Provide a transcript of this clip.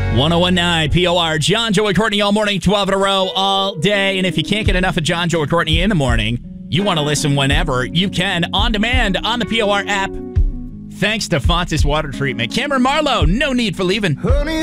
1019 POR. John, Joe, and Courtney all morning, 12 in a row, all day. And if you can't get enough of John, Joe, and Courtney in the morning, you want to listen whenever you can on demand on the POR app. Thanks to Fontis Water Treatment. Cameron Marlowe, no need for leaving. Honey.